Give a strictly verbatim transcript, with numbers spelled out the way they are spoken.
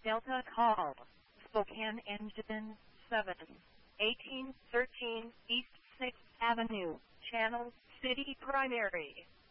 Delta call. Spokane Engine seven. eighteen thirteen East sixth Avenue. Channel City Primary.